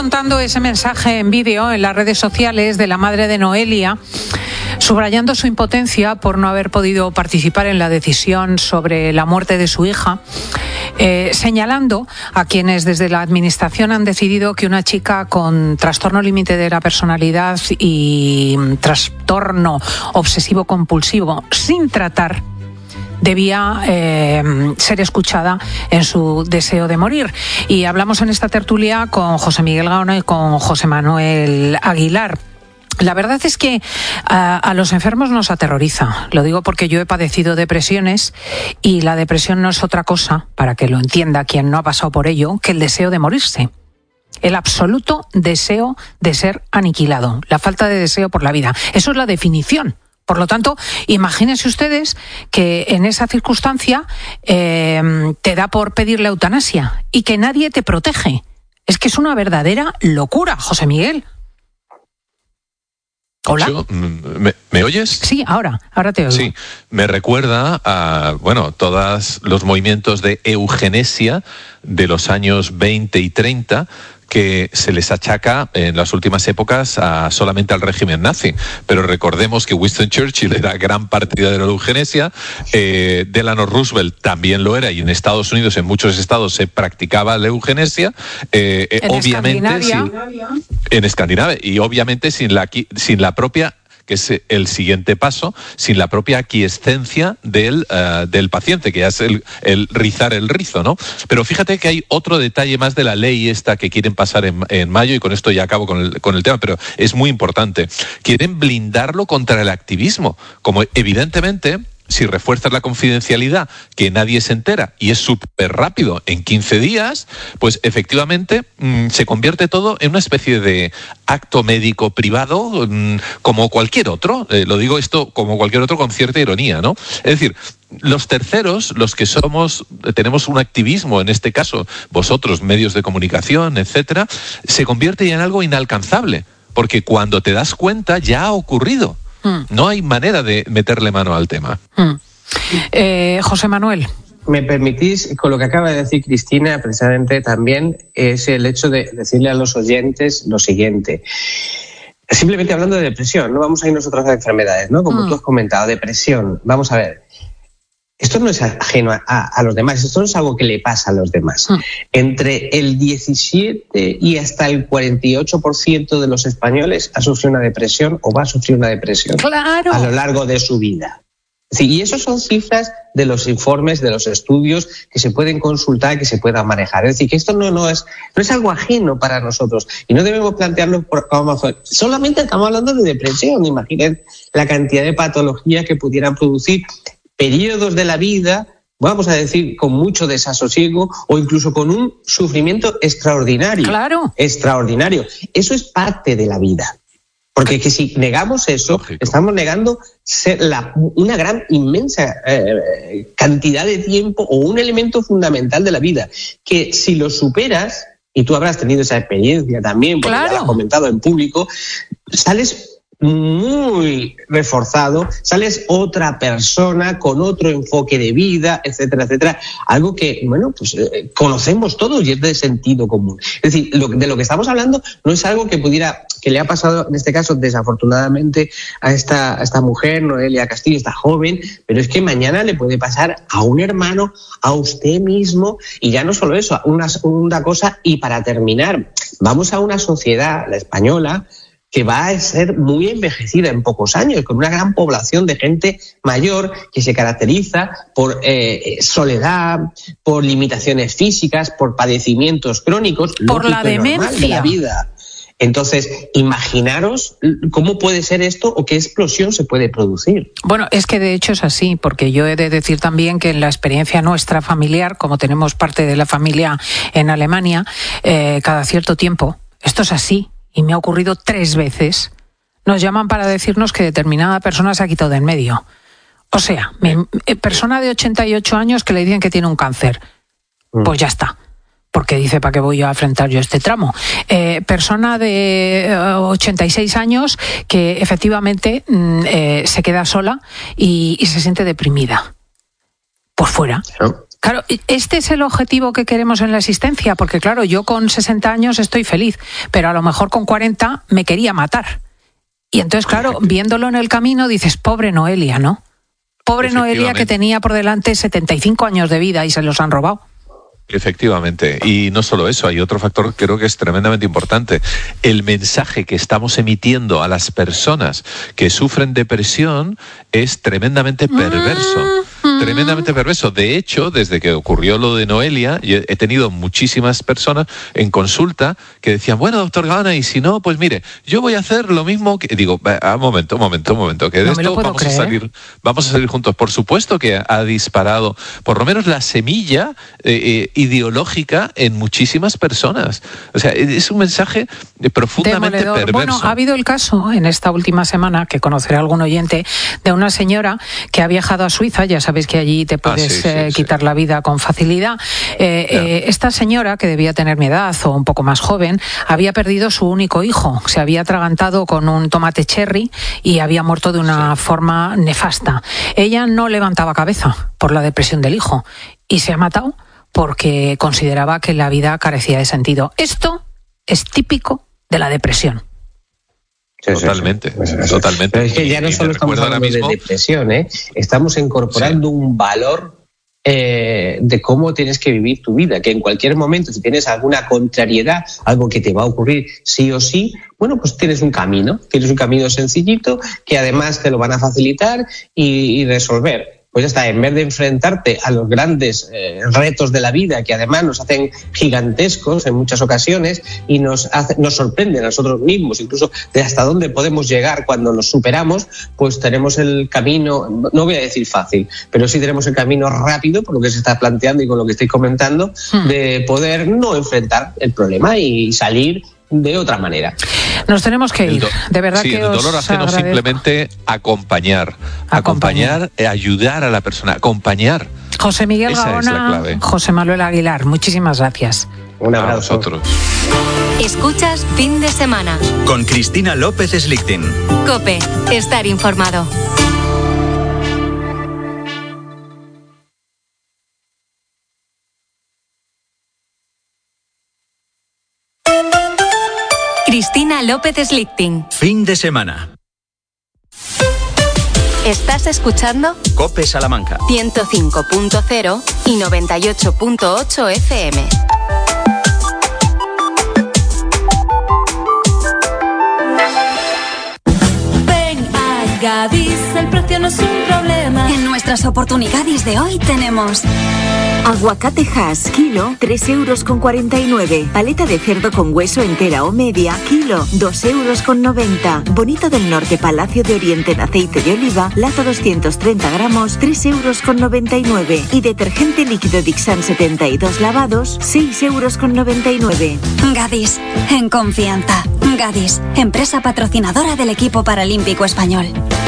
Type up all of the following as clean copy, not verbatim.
confrontando ese mensaje en vídeo en las redes sociales de la madre de Noelia, subrayando su impotencia por no haber podido participar en la decisión sobre la muerte de su hija, señalando a quienes desde la administración han decidido que una chica con trastorno límite de la personalidad y trastorno obsesivo-compulsivo sin tratar debía ser escuchada en su deseo de morir. Y hablamos en esta tertulia con José Miguel Gaona y con José Manuel Aguilar. La verdad es que a los enfermos nos aterroriza. Lo digo porque yo he padecido depresiones y la depresión no es otra cosa, para que lo entienda quien no ha pasado por ello, que el deseo de morirse. El absoluto deseo de ser aniquilado, la falta de deseo por la vida. Eso es la definición. Por lo tanto, imagínense ustedes que en esa circunstancia te da por pedir la eutanasia y que nadie te protege. Es que es una verdadera locura, José Miguel. Hola. ¿Me oyes? Sí, ahora te oigo. Sí, me recuerda a, todos los movimientos de eugenesia de los años 20 y 30, que se les achaca en las últimas épocas solamente al régimen nazi. Pero recordemos que Winston Churchill era gran partidario de la eugenesia, Delano Roosevelt también lo era, y en Estados Unidos, en muchos estados, se practicaba la eugenesia. Obviamente, en Escandinavia, y obviamente sin la propia, que es el siguiente paso, sin la propia aquiescencia del paciente, que ya es el rizar el rizo, ¿no? Pero fíjate que hay otro detalle más de la ley esta que quieren pasar en mayo, y con esto ya acabo con el tema, pero es muy importante. Quieren blindarlo contra el activismo, como evidentemente, si refuerzas la confidencialidad, que nadie se entera, y es súper rápido, en 15 días, pues efectivamente se convierte todo en una especie de acto médico privado, como cualquier otro. Lo digo esto como cualquier otro con cierta ironía, ¿no? Es decir, los terceros, los que tenemos un activismo, en este caso, vosotros, medios de comunicación, etcétera, se convierte ya en algo inalcanzable, porque cuando te das cuenta ya ha ocurrido. No hay manera de meterle mano al tema. José Manuel. Me permitís, con lo que acaba de decir Cristina, precisamente también es el hecho de decirle a los oyentes lo siguiente. Simplemente hablando de depresión, no vamos a irnos a otras enfermedades, ¿no? Como tú has comentado, depresión. Vamos a ver. Esto no es ajeno a los demás, esto no es algo que le pasa a los demás. Entre el 17 y hasta el 48% de los españoles ha sufrido una depresión o va a sufrir una depresión a lo largo de su vida. Sí, y eso son cifras de los informes, de los estudios que se pueden consultar, que se puedan manejar. Es decir, que esto no es algo ajeno para nosotros y no debemos plantearlo como solamente estamos hablando de depresión. Imaginen la cantidad de patologías que pudieran producir periodos de la vida, vamos a decir, con mucho desasosiego o incluso con un sufrimiento extraordinario. Claro. Extraordinario. Eso es parte de la vida. Porque que si negamos eso, estamos negando una gran, inmensa cantidad de tiempo o un elemento fundamental de la vida, que si lo superas, y tú habrás tenido esa experiencia también, porque ya lo has comentado en público, sales muy reforzado, sales otra persona con otro enfoque de vida, etcétera, etcétera. Algo que, conocemos todos y es de sentido común. Es decir, de lo que estamos hablando no es algo que le ha pasado, en este caso, desafortunadamente, a esta mujer, Noelia Castillo, esta joven, pero es que mañana le puede pasar a un hermano, a usted mismo, y ya no solo eso, una cosa, y para terminar, vamos a una sociedad, la española, que va a ser muy envejecida en pocos años, con una gran población de gente mayor que se caracteriza por soledad, por limitaciones físicas, por padecimientos crónicos, por la demencia de la vida. Entonces, imaginaros cómo puede ser esto o qué explosión se puede producir. Bueno, es que de hecho es así, porque yo he de decir también que en la experiencia nuestra familiar, como tenemos parte de la familia en Alemania, cada cierto tiempo, esto es así. Y me ha ocurrido 3 veces, nos llaman para decirnos que determinada persona se ha quitado de en medio. O sea, persona de 88 años que le dicen que tiene un cáncer. Pues ya está. Porque dice, ¿para qué voy a afrontar yo este tramo? Persona de 86 años que efectivamente se queda sola y se siente deprimida. Pues fuera. Claro, este es el objetivo que queremos en la existencia, porque claro, yo con 60 años estoy feliz, pero a lo mejor con 40 me quería matar. Y entonces, claro, viéndolo en el camino dices, pobre Noelia, ¿no? Pobre Noelia, que tenía por delante 75 años de vida y se los han robado. Efectivamente, y no solo eso, hay otro factor que creo que es tremendamente importante. El mensaje que estamos emitiendo a las personas que sufren depresión es tremendamente perverso. Tremendamente perverso. De hecho, desde que ocurrió lo de Noelia, he tenido muchísimas personas en consulta que decían, bueno, doctor Gaona, y si no, pues mire, yo voy a hacer lo mismo que... Digo, un momento, que de esto vamos a salir juntos. Por supuesto que ha disparado, por lo menos la semilla ideológica en muchísimas personas. O sea, es un mensaje profundamente perverso. Bueno, ha habido el caso en esta última semana, que conocerá algún oyente, de una señora que ha viajado a Suiza, ya sabéis que allí te puedes quitar la vida con facilidad. Esta señora, que debía tener mi edad o un poco más joven, había perdido su único hijo. Se había atragantado con un tomate cherry y había muerto de una forma nefasta. Ella no levantaba cabeza por la depresión del hijo y se ha matado porque consideraba que la vida carecía de sentido. Esto es típico de la depresión. Totalmente. Pero es que ya no solo estamos hablando de depresión, estamos incorporando un valor de cómo tienes que vivir tu vida, que en cualquier momento, si tienes alguna contrariedad, algo que te va a ocurrir sí o sí, bueno, pues tienes un camino sencillito que además te lo van a facilitar y resolver. Pues ya está, en vez de enfrentarte a los grandes retos de la vida, que además nos hacen gigantescos en muchas ocasiones y nos sorprenden a nosotros mismos, incluso de hasta dónde podemos llegar cuando nos superamos, pues tenemos el camino, no voy a decir fácil, pero sí tenemos el camino rápido, por lo que se está planteando y con lo que estoy comentando, de poder no enfrentar el problema y salir de otra manera. Nos tenemos que ir, de verdad que el dolor ajeno simplemente acompañar, ayudar a la persona, acompañar. José Miguel Gaona, José Manuel Aguilar, muchísimas gracias. Un abrazo. A vosotros. Escuchas Fin de Semana con Cristina López Slichting. COPE, estar informado. Cristina López Slichting. Fin de semana. ¿Estás escuchando? COPE Salamanca 105.0 y 98.8 FM. Ven a Gadis, el precio no es un problema. En nuestras oportunidades de hoy tenemos aguacate Hass, kilo, 3,49 €. Paleta de cerdo con hueso entera o media, kilo, 2,90 €. Bonito del Norte, Palacio de Oriente en aceite de oliva, lata 230 gramos, 3,99 €. Y detergente líquido Dixan 72 lavados, 6,99 €. Gadis, en confianza. Gadis, empresa patrocinadora del equipo paralímpico español.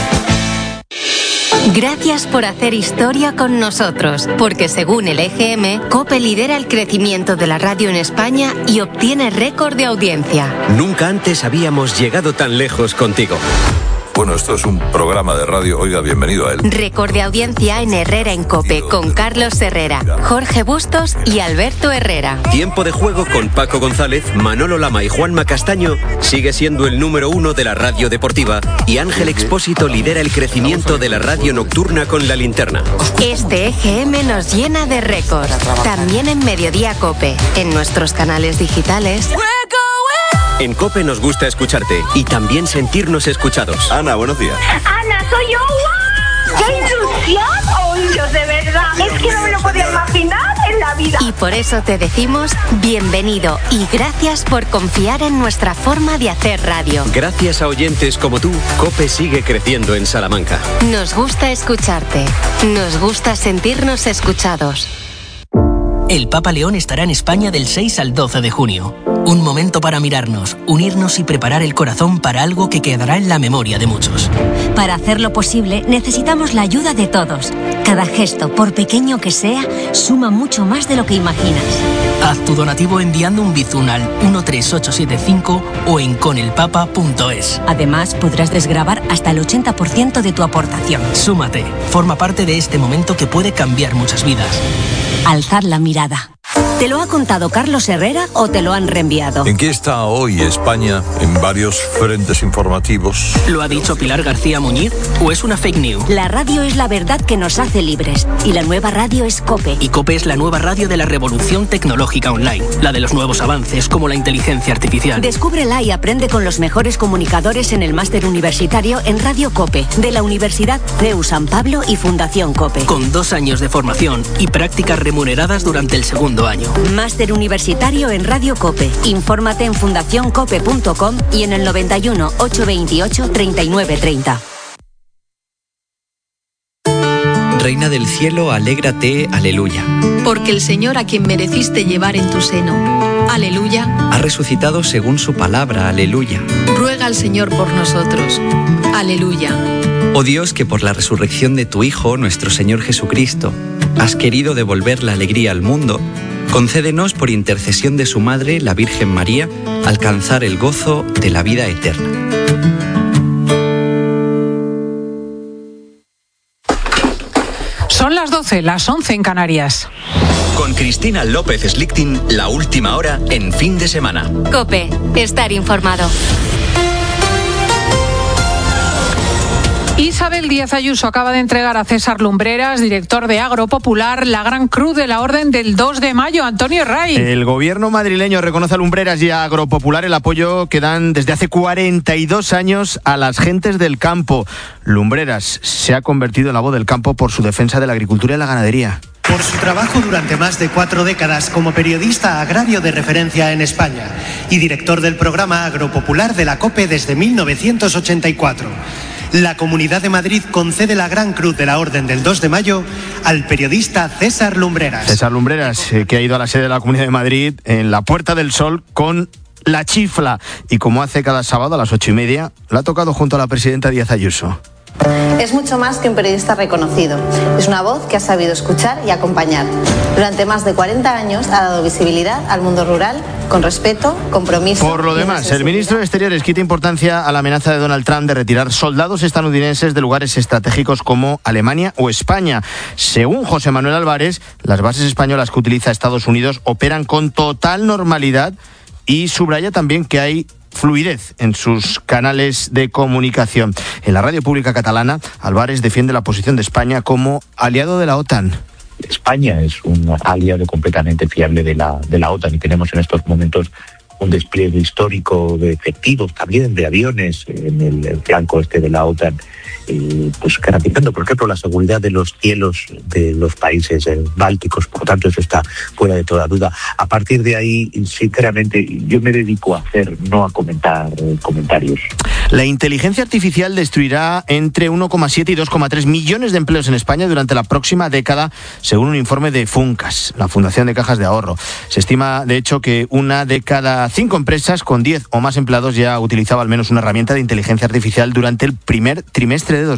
Gracias por hacer historia con nosotros, porque según el EGM, COPE lidera el crecimiento de la radio en España y obtiene récord de audiencia. Nunca antes habíamos llegado tan lejos contigo. Bueno, esto es un programa de radio. Oiga, bienvenido a él. Récord de audiencia en Herrera en COPE, con Carlos Herrera, Jorge Bustos y Alberto Herrera. Tiempo de juego con Paco González, Manolo Lama y Juanma Castaño sigue siendo el número 1 de la radio deportiva y Ángel Expósito lidera el crecimiento de la radio nocturna con La Linterna. Este EGM nos llena de récord. También en Mediodía COPE, en nuestros canales digitales. En COPE nos gusta escucharte y también sentirnos escuchados. Ana, buenos días. Ana, soy yo. ¡Wow! ¡Qué ilusión! ¡Oh, Dios, de verdad! Es que no me lo podía imaginar en la vida. Y por eso te decimos bienvenido y gracias por confiar en nuestra forma de hacer radio. Gracias a oyentes como tú, COPE sigue creciendo en Salamanca. Nos gusta escucharte. Nos gusta sentirnos escuchados. El Papa León estará en España del 6 al 12 de junio. Un momento para mirarnos, unirnos y preparar el corazón para algo que quedará en la memoria de muchos. Para hacerlo posible, necesitamos la ayuda de todos. Cada gesto, por pequeño que sea, suma mucho más de lo que imaginas. Haz tu donativo enviando un bizum al 13875 o en conelpapa.es. Además, podrás desgravar hasta el 80% de tu aportación. Súmate, forma parte de este momento que puede cambiar muchas vidas. Alzad la mirada. ¿Te lo ha contado Carlos Herrera o te lo han reenviado? ¿En qué está hoy España en varios frentes informativos? ¿Lo ha dicho Pilar García Muñiz o es una fake news? La radio es la verdad que nos hace libres y la nueva radio es COPE. Y COPE es la nueva radio de la revolución tecnológica online, la de los nuevos avances como la inteligencia artificial. Descúbrela y aprende con los mejores comunicadores en el máster universitario en Radio COPE de la Universidad CEU San Pablo y Fundación COPE. Con 2 años de formación y prácticas remuneradas durante el segundo año. Máster universitario en Radio COPE. Infórmate en fundacioncope.com y en el 91 828 3930. Reina del cielo, alégrate, aleluya. Porque el Señor a quien mereciste llevar en tu seno, aleluya, ha resucitado según su palabra, aleluya. Ruega al Señor por nosotros, aleluya. Oh Dios, que por la resurrección de tu Hijo, nuestro Señor Jesucristo, has querido devolver la alegría al mundo, concédenos por intercesión de su Madre, la Virgen María, alcanzar el gozo de la vida eterna. Son las 12, las 11 en Canarias. Con Cristina López Slichting, la última hora en fin de semana. COPE, estar informado. Isabel Díaz Ayuso acaba de entregar a César Lumbreras, director de Agropopular, la Gran Cruz de la Orden del 2 de mayo. Antonio Ray. El gobierno madrileño reconoce a Lumbreras y a Agropopular el apoyo que dan desde hace 42 años a las gentes del campo. Lumbreras se ha convertido en la voz del campo por su defensa de la agricultura y la ganadería. Por su trabajo durante más de 4 décadas como periodista agrario de referencia en España y director del programa Agropopular de la COPE desde 1984. La Comunidad de Madrid concede la Gran Cruz de la Orden del 2 de mayo al periodista César Lumbreras. César Lumbreras, que ha ido a la sede de la Comunidad de Madrid en la Puerta del Sol con la chifla. Y como hace cada sábado a las 8:30, la ha tocado junto a la presidenta Díaz Ayuso. Es mucho más que un periodista reconocido. Es una voz que ha sabido escuchar y acompañar. Durante más de 40 años ha dado visibilidad al mundo rural con respeto, compromiso. Por lo demás, el ministro de Exteriores quita importancia a la amenaza de Donald Trump de retirar soldados estadounidenses de lugares estratégicos como Alemania o España. Según José Manuel Álvarez, las bases españolas que utiliza Estados Unidos operan con total normalidad y subraya también que hay fluidez en sus canales de comunicación. En la radio pública catalana, Álvarez defiende la posición de España como aliado de la OTAN. España es un aliado completamente fiable de la OTAN y tenemos en estos momentos un despliegue histórico de efectivos, también de aviones en el flanco este de la OTAN, pues garantizando, por ejemplo, la seguridad de los cielos de los países bálticos. Por tanto, eso está fuera de toda duda. A partir de ahí, sinceramente, yo me dedico a hacer, no a comentar comentarios. La inteligencia artificial destruirá entre 1,7 y 2,3 millones de empleos en España durante la próxima década, según un informe de Funcas, la Fundación de Cajas de Ahorro. Se estima, de hecho, que 1 de cada 5 empresas con 10 o más empleados ya utilizaba al menos una herramienta de inteligencia artificial durante el primer trimestre de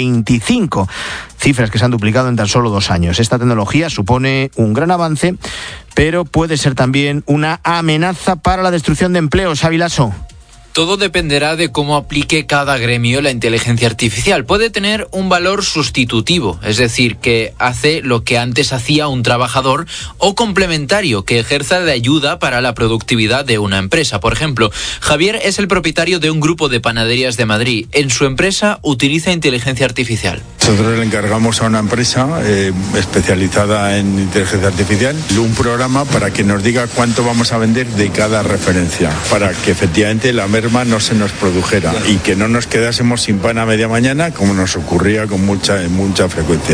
2025. Cifras que se han duplicado en tan solo 2 años. Esta tecnología supone un gran avance, pero puede ser también una amenaza para la destrucción de empleos. Xavi Lasso. Todo dependerá de cómo aplique cada gremio la inteligencia artificial. Puede tener un valor sustitutivo, es decir, que hace lo que antes hacía un trabajador, o complementario, que ejerza de ayuda para la productividad de una empresa. Por ejemplo, Javier es el propietario de un grupo de panaderías de Madrid. En su empresa utiliza inteligencia artificial. Nosotros le encargamos a una empresa especializada en inteligencia artificial un programa para que nos diga cuánto vamos a vender de cada referencia, para que efectivamente la merma no se nos produjera y que no nos quedásemos sin pan a media mañana, como nos ocurría con mucha frecuencia.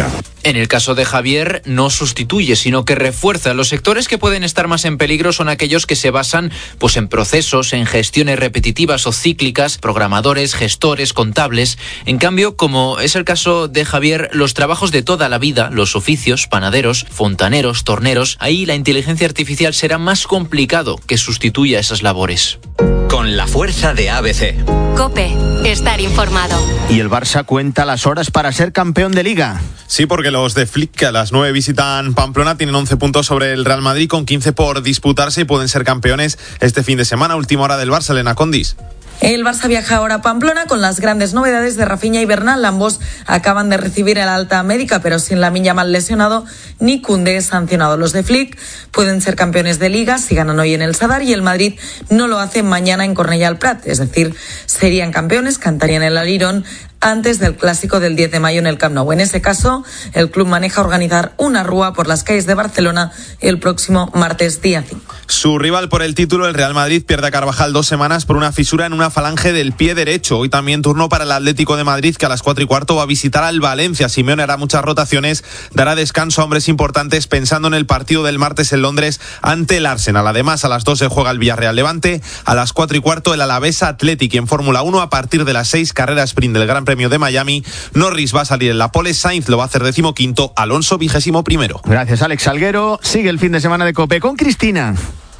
En el caso de Javier, no sustituye, sino que refuerza. Los sectores que pueden estar más en peligro son aquellos que se basan en procesos, en gestiones repetitivas o cíclicas, programadores, gestores, contables. En cambio, como es el caso de Javier, los trabajos de toda la vida, los oficios, panaderos, fontaneros, torneros, ahí la inteligencia artificial será más complicado que sustituya esas labores. Con la fuerza de ABC. COPE, estar informado. Y el Barça cuenta las horas para ser campeón de Liga. Sí, porque los de Flick, que a las 9 visitan Pamplona, tienen 11 puntos sobre el Real Madrid, con 15 por disputarse, y pueden ser campeones este fin de semana. Última hora del Barça, Elena Condis. El Barça viaja ahora a Pamplona con las grandes novedades de Rafinha y Bernal. Ambos acaban de recibir el alta médica, pero sin Lamine Yamal lesionado ni Koundé sancionado. Los de Flick pueden ser campeones de Liga si ganan hoy en el Sadar, y el Madrid no lo hace mañana en Cornellà al Prat. Es decir, serían campeones, cantarían el alirón antes del clásico del 10 de mayo en el Camp Nou. En ese caso, el club maneja organizar una rúa por las calles de Barcelona el próximo martes día 5. Su rival por el título, el Real Madrid, pierde a Carvajal 2 semanas por una fisura en una falange del pie derecho. Hoy también turno para el Atlético de Madrid, que a las 4:15 va a visitar al Valencia. Simeone hará muchas rotaciones, dará descanso a hombres importantes pensando en el partido del martes en Londres ante el Arsenal. Además, a las 2 se juega el Villarreal Levante, a las 4:15 el Alavés Athletic. En Fórmula 1, a partir de las 6, carrera sprint del Gran Premio de Miami. Norris va a salir en la pole, Sainz lo va a hacer 15º, Alonso 21º. Gracias, Alex Salguero. Sigue el fin de semana de COPE con Cristina.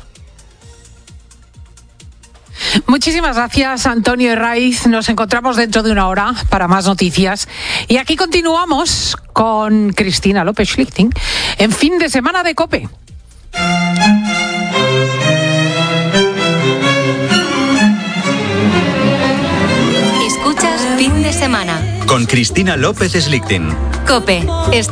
Muchísimas gracias, Antonio Herraiz. Nos encontramos dentro de una hora para más noticias. Y aquí continuamos con Cristina López Schlichting en fin de semana de COPE. Escuchas Fin de Semana con Cristina López Schlichting. COPE.